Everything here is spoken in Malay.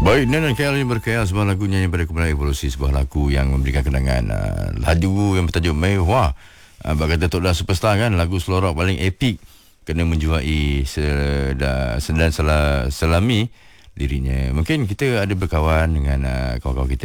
Baik, Nan KL ini berkaya sebuah lagu nyanyi pada kumpulan Evolusi, sebuah lagu yang memberikan kenangan laju yang bertajuk Mewah. Berkata Tok Dah Superstar kan, lagu slow rock paling epik, kena menjuai selami dirinya. Mungkin kita ada berkawan dengan kawan-kawan kita